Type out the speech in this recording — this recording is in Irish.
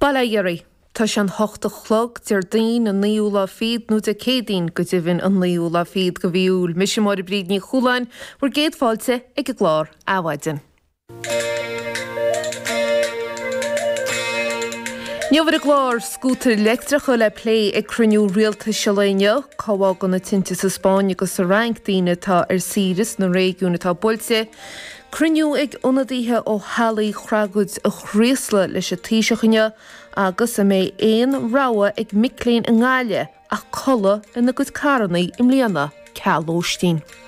Balayeri, tá an hochta chlog tir dain an níúla fíd nó de cédín go divin an níúla fíd go bhíúil mis mar bríd ní chuláin bhar géad fáilte ag go glár áhaidin. Níomhar a glár scútar electricha le plé ag cruniú rialta sealaine cáhá gona tinte sa Spáin agus sa rank daine tá ar síris na réigiúna tá builte. Cruniú ag ionadaithe ó halaí chraguid a chríosla leis a tíiseachine agus a mé éon ráha ag micléin an gáile a chola ina go caranaí im líana ceallóistín.